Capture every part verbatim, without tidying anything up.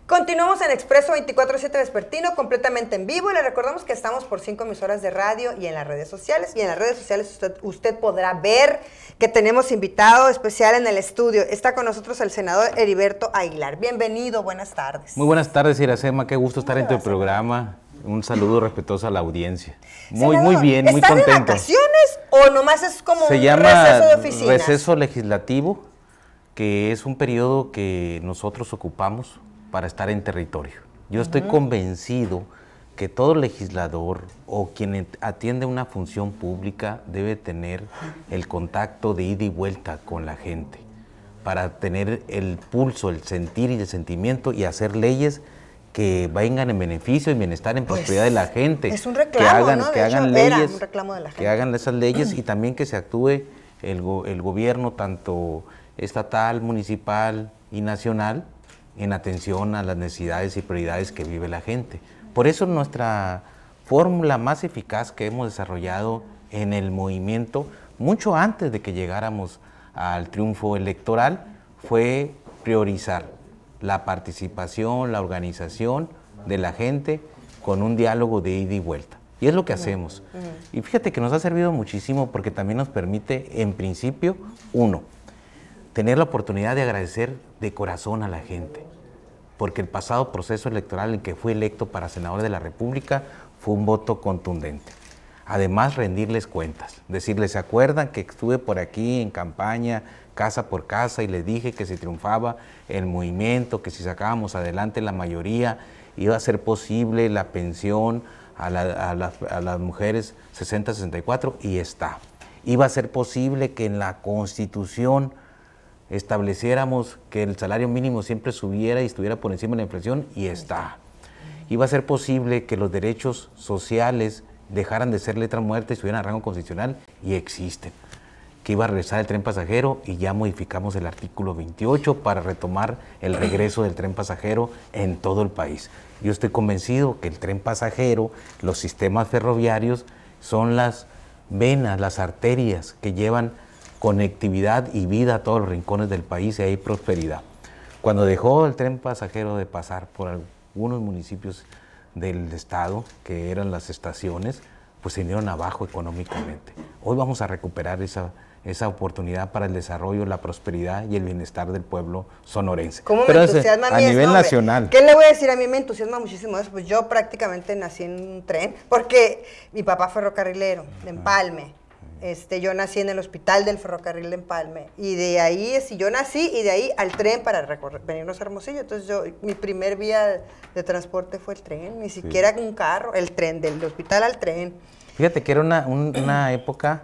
Continuamos en Expreso veinticuatro siete Vespertino, completamente en vivo, y le recordamos que estamos por cinco emisoras de radio y en las redes sociales, y en las redes sociales usted, usted podrá ver que tenemos invitado especial en el estudio. Está con nosotros el senador Heriberto Aguilar. Bienvenido, buenas tardes. Muy buenas tardes, Iracema, qué gusto estar en tu programa. Un saludo respetuoso a la audiencia. Muy, Senador, muy bien, muy ¿están contento. ¿Están de vacaciones o nomás es como Se un llama receso de oficinas? receso legislativo, que es un periodo que nosotros ocupamos para estar en territorio. Yo uh-huh. estoy convencido que todo legislador o quien atiende una función pública debe tener el contacto de ida y vuelta con la gente para tener el pulso, el sentir y el sentimiento y hacer leyes que vengan en beneficio y bienestar, en prosperidad pues, de la gente. Es un reclamo, que hagan, ¿no? De que hecho, hagan era leyes, un reclamo de la gente. Que hagan esas leyes y también que se actúe el, go, el gobierno, tanto estatal, municipal y nacional, en atención a las necesidades y prioridades que vive la gente. Por eso nuestra fórmula más eficaz que hemos desarrollado en el movimiento, mucho antes de que llegáramos al triunfo electoral, fue priorizar la participación, la organización de la gente con un diálogo de ida y vuelta. Y es lo que hacemos. Uh-huh. Y fíjate que nos ha servido muchísimo porque también nos permite, en principio, uno, tener la oportunidad de agradecer de corazón a la gente, porque el pasado proceso electoral en que fui electo para senador de la República fue un voto contundente. Además, rendirles cuentas, decirles, ¿se acuerdan que estuve por aquí en campaña, casa por casa, y les dije que si triunfaba el movimiento, que si sacábamos adelante la mayoría, iba a ser posible la pensión a, la, a, la, a las mujeres sesenta a sesenta y cuatro, y está. Iba a ser posible que en la Constitución estableciéramos que el salario mínimo siempre subiera y estuviera por encima de la inflación, y está. Iba a ser posible que los derechos sociales dejaran de ser letra muerta y estuvieran a rango constitucional, y existen. Que iba a regresar el tren pasajero, y ya modificamos el artículo veintiocho para retomar el regreso del tren pasajero en todo el país. Yo estoy convencido que el tren pasajero, los sistemas ferroviarios, son las venas, las arterias que llevan conectividad y vida a todos los rincones del país, y hay prosperidad. Cuando dejó el tren pasajero de pasar por algunos municipios del estado, que eran las estaciones, pues se vinieron abajo económicamente. Hoy vamos a recuperar esa, esa oportunidad para el desarrollo, la prosperidad y el bienestar del pueblo sonorense. ¿Cómo me entusiasma a mí a nivel eso, nacional? ¿Qué le voy a decir? A mí me entusiasma muchísimo eso. Pues yo prácticamente nací en un tren, porque mi papá fue ferrocarrilero de Empalme. Este, yo nací en el hospital del ferrocarril de Empalme, y de ahí, si yo nací, y de ahí al tren para recorrer, venirnos a Hermosillo. Entonces yo, mi primer vía de transporte fue el tren, ni siquiera sí. un carro, el tren, del hospital al tren. Fíjate que era una, un, una época,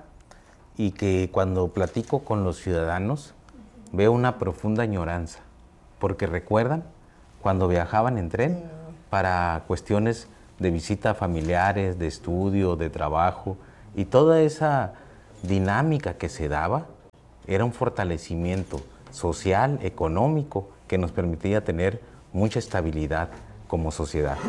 y que cuando platico con los ciudadanos, veo una profunda añoranza, porque recuerdan cuando viajaban en tren mm. para cuestiones de visita a familiares, de estudio, de trabajo, y toda esa dinámica que se daba era un fortalecimiento social, económico, que nos permitía tener mucha estabilidad como sociedad.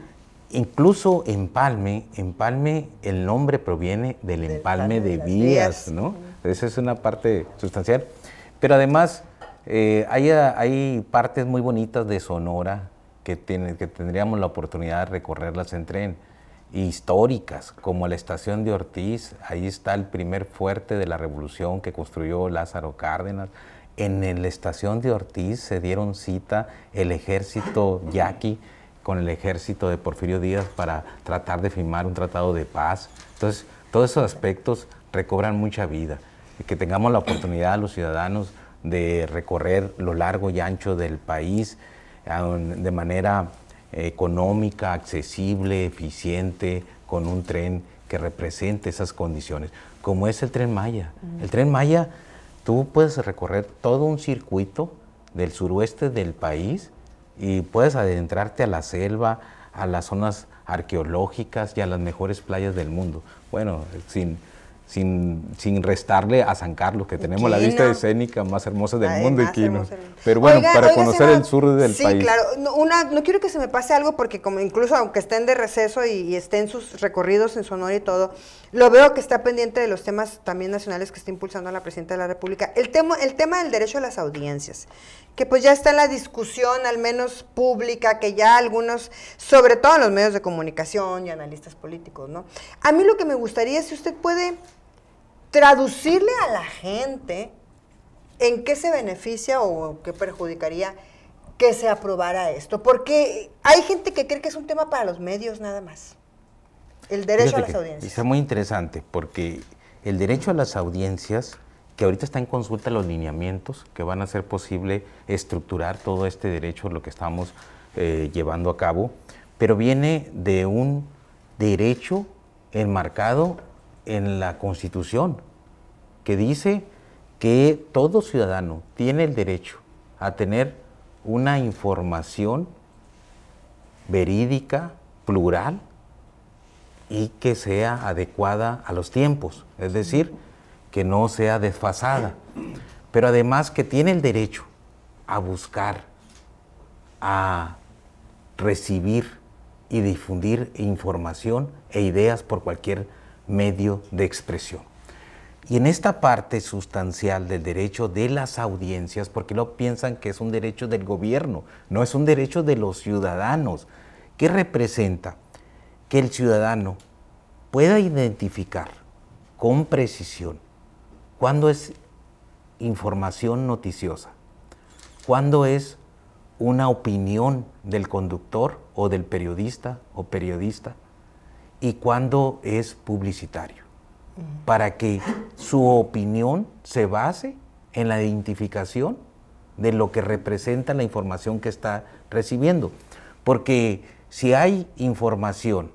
Incluso Empalme, Empalme, el nombre proviene del empalme de vías, ¿no? Esa es una parte sustancial. Pero además eh, hay, hay partes muy bonitas de Sonora que, tiene, que tendríamos la oportunidad de recorrerlas en tren, históricas, como la estación de Ortiz. Ahí está el primer fuerte de la revolución que construyó Lázaro Cárdenas. En la estación de Ortiz se dieron cita el ejército yaqui con el ejército de Porfirio Díaz para tratar de firmar un tratado de paz. Entonces, todos esos aspectos recobran mucha vida. Y que tengamos la oportunidad, los ciudadanos, de recorrer lo largo y ancho del país de manera económica, accesible, eficiente, con un tren que represente esas condiciones, como es el Tren Maya. Uh-huh. El Tren Maya, tú puedes recorrer todo un circuito del suroeste del país y puedes adentrarte a la selva, a las zonas arqueológicas y a las mejores playas del mundo. Bueno, sin, sin, sin restarle a San Carlos, que tenemos Quino. La vista escénica más hermosa del Ay, mundo y más Quino. hermosa del mundo. Pero bueno, Oiga, para oiga, conocer senador, el sur del sí, país. Sí, claro. No, una, no quiero que se me pase algo porque como incluso aunque estén de receso y, y estén sus recorridos en Sonora y todo, lo veo que está pendiente de los temas también nacionales que está impulsando la Presidenta de la República. El tema, el tema del derecho a las audiencias, que pues ya está en la discusión, al menos pública, que ya algunos, sobre todo en los medios de comunicación y analistas políticos, ¿no? A mí lo que me gustaría es si usted puede traducirle a la gente en qué se beneficia o qué perjudicaría que se aprobara esto, porque hay gente que cree que es un tema para los medios nada más, el derecho Fíjate a las que audiencias. Está muy interesante porque el derecho a las audiencias, que ahorita está en consulta los lineamientos que van a hacer posible estructurar todo este derecho, lo que estamos eh, llevando a cabo, pero viene de un derecho enmarcado en la Constitución, que dice que todo ciudadano tiene el derecho a tener una información verídica, plural, y que sea adecuada a los tiempos, es decir, que no sea desfasada, pero además que tiene el derecho a buscar, a recibir y difundir información e ideas por cualquier medio de expresión. Y en esta parte sustancial del derecho de las audiencias, porque lo piensan que es un derecho del gobierno, no es un derecho de los ciudadanos, que representa que el ciudadano pueda identificar con precisión cuándo es información noticiosa, cuándo es una opinión del conductor o del periodista o periodista y cuándo es publicitario, para que su opinión se base en la identificación de lo que representa la información que está recibiendo. Porque si hay información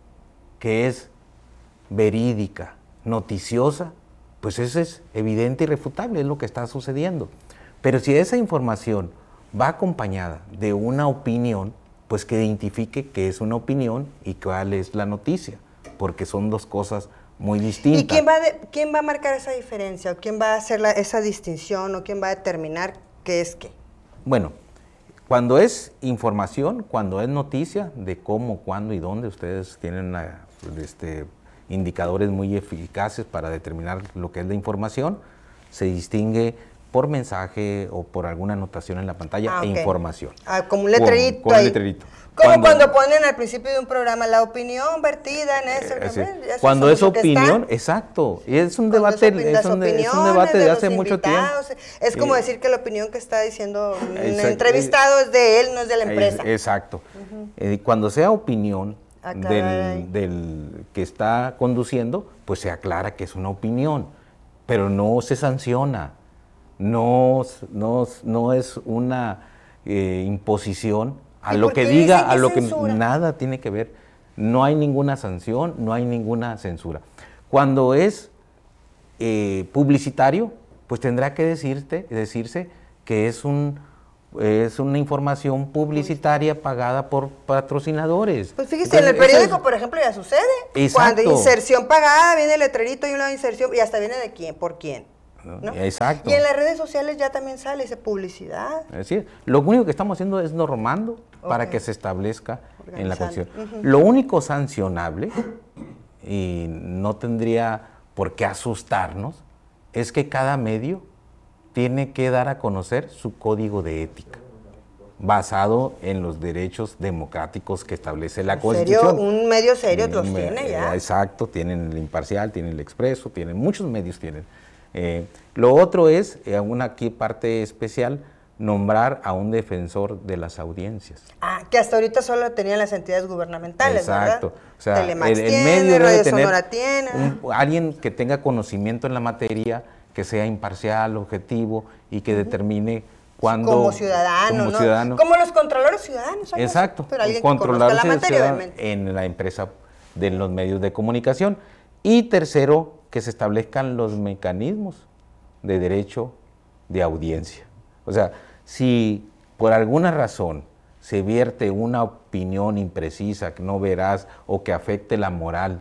que es verídica, noticiosa, pues eso es evidente y refutable, es lo que está sucediendo. Pero si esa información va acompañada de una opinión, pues que identifique qué es una opinión y cuál es la noticia, porque son dos cosas muy distintas. ¿Y quién va, de, quién va a marcar esa diferencia? ¿O quién va a hacer la, esa distinción? ¿O quién va a determinar qué es qué? Bueno, cuando es información, cuando es noticia de cómo, cuándo y dónde, ustedes tienen una, este, indicadores muy eficaces para determinar lo que es la información, se distingue por mensaje o por alguna anotación en la pantalla ah, e okay. información. Ah, como un letrerito. Como, como un letrerito. Como cuando, cuando ponen al principio de un programa la opinión vertida en ese. Eh, sí. ¿Ves? Cuando es opinión, exacto. Y es un debate, es, es, un, es un debate de, de hace mucho tiempo. Es como eh, decir que la opinión que está diciendo un exacto, entrevistado es de él, no es de la empresa. Es, exacto. Uh-huh. eh, cuando sea opinión del, del que está conduciendo, pues se aclara que es una opinión, pero no se sanciona. No, no, no es una eh, imposición a lo que diga, a lo que nada tiene que ver. No hay ninguna sanción, no hay ninguna censura. Cuando es eh, publicitario, pues tendrá que decirte, decirse que es, un, es una información publicitaria pagada por patrocinadores. Pues fíjese, entonces, en el periódico, es, por ejemplo, ya sucede. Exacto. Cuando inserción pagada, viene el letrerito y una inserción, y hasta viene de quién, por quién. ¿no? Exacto. Y en las redes sociales ya también sale, dice publicidad. Es decir, lo único que estamos haciendo es normando okay. para que se establezca Organizando. En la Constitución. Uh-huh. Lo único sancionable, y no tendría por qué asustarnos, es que cada medio tiene que dar a conocer su código de ética, basado en los derechos democráticos que establece la Constitución. ¿Serio? Un medio serio los me, tiene ya. Exacto, tienen el Imparcial, tienen el Expreso, tienen muchos medios tienen. Eh, lo otro es, eh, una aquí parte especial, nombrar a un defensor de las audiencias. Ah, que hasta ahorita solo tenían las entidades gubernamentales, exacto. ¿verdad? O sea, Telemax el, el tiene, medio Radio debe tener Sonora tiene. Un, alguien que tenga conocimiento en la materia, que sea imparcial, objetivo y que uh-huh. determine cuándo... Como ciudadano, como ¿no? ciudadano. Como los controladores ciudadanos. Exacto. Así, pero alguien que conozca la materia, obviamente. En la empresa de los medios de comunicación. Y tercero, que se establezcan los mecanismos de derecho de audiencia. O sea, si por alguna razón se vierte una opinión imprecisa, que no verás, o que afecte la moral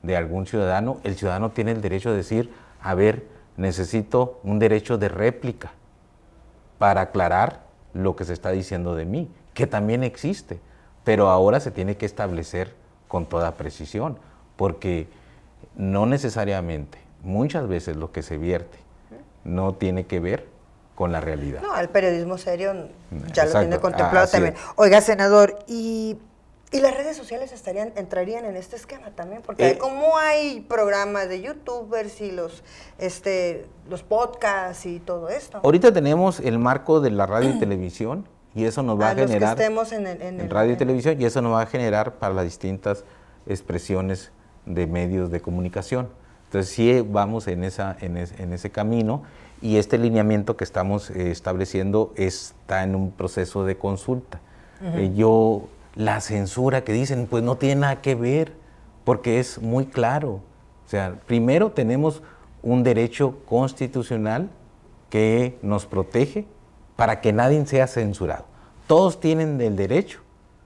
de algún ciudadano, el ciudadano tiene el derecho de decir, a ver, necesito un derecho de réplica para aclarar lo que se está diciendo de mí, que también existe, pero ahora se tiene que establecer con toda precisión, porque no necesariamente, muchas veces lo que se vierte no tiene que ver con la realidad. No, el periodismo serio ya Exacto. lo tiene contemplado Ah, también. Es. Oiga, senador, y, y las redes sociales estarían, entrarían en este esquema también, porque Eh, como hay programas de youtubers y los, este, los podcasts y todo esto. Ahorita tenemos el marco de la radio y televisión, y eso nos va a, a los generar que estemos en, el, en, en el, radio y en, televisión, y eso nos va a generar para las distintas expresiones de medios de comunicación. Entonces sí vamos en, esa, en, es, en ese camino, y este lineamiento que estamos eh, estableciendo está en un proceso de consulta. Uh-huh. eh, yo, la censura que dicen, pues no tiene nada que ver, porque es muy claro. O sea, primero tenemos un derecho constitucional que nos protege para que nadie sea censurado. Todos tienen el derecho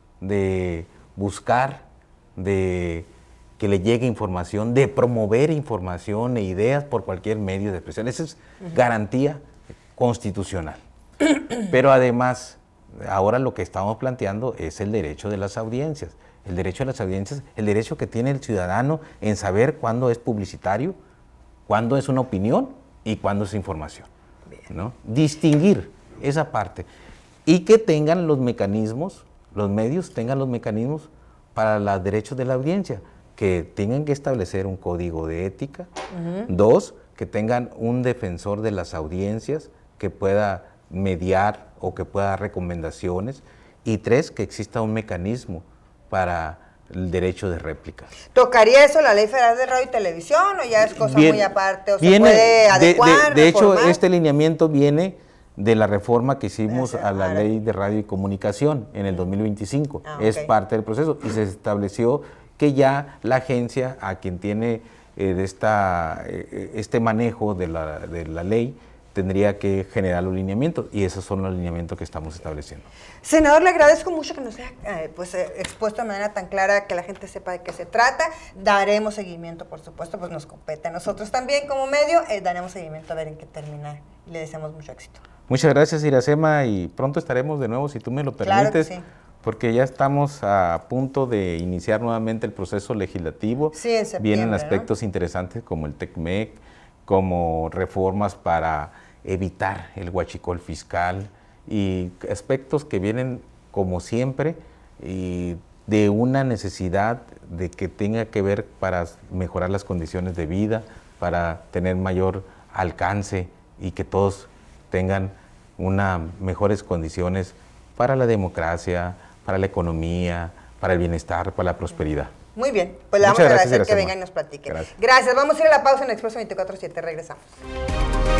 de buscar, de que le llegue información, de promover información e ideas por cualquier medio de expresión. Esa es uh-huh. garantía constitucional. Pero además, ahora lo que estamos planteando es el derecho de las audiencias. El derecho de las audiencias, el derecho que tiene el ciudadano en saber cuándo es publicitario, cuándo es una opinión y cuándo es información, ¿no? Distinguir esa parte. Y que tengan los mecanismos, los medios tengan los mecanismos para los derechos de la audiencia, que tengan que establecer un código de ética. Uh-huh. Dos, que tengan un defensor de las audiencias que pueda mediar o que pueda dar recomendaciones. Y tres, que exista un mecanismo para el derecho de réplica. ¿Tocaría eso la Ley Federal de Radio y Televisión o ya es cosa Bien, muy aparte o se viene, puede adecuar, De, de, de hecho, reformar? este lineamiento viene de la reforma que hicimos Gracias, a la ahora. Ley de Radio y Comunicación en el dos mil veinticinco. Ah, es okay. parte del proceso y se estableció que ya la agencia, a quien tiene eh, de esta, eh, este manejo de la, de la ley, tendría que generar los lineamientos, y esos son los lineamientos que estamos estableciendo. Senador, le agradezco mucho que nos haya eh, pues, eh, expuesto de manera tan clara, que la gente sepa de qué se trata. Daremos seguimiento, por supuesto, pues nos compete a nosotros también como medio, eh, daremos seguimiento a ver en qué termina, y le deseamos mucho éxito. Muchas gracias, Iracema, y pronto estaremos de nuevo, si tú me lo permites, claro que sí. Porque ya estamos a punto de iniciar nuevamente el proceso legislativo. Sí, en septiembre, vienen aspectos ¿no? interesantes como el TECMEC, como reformas para evitar el huachicol fiscal y aspectos que vienen, como siempre, y de una necesidad de que tenga que ver para mejorar las condiciones de vida, para tener mayor alcance y que todos tengan unas mejores condiciones para la democracia, para la economía, para el bienestar, para la prosperidad. Muy bien, pues le vamos a agradecer que venga y nos platique. Gracias. Gracias, vamos a ir a la pausa en Expreso veinticuatro siete, regresamos.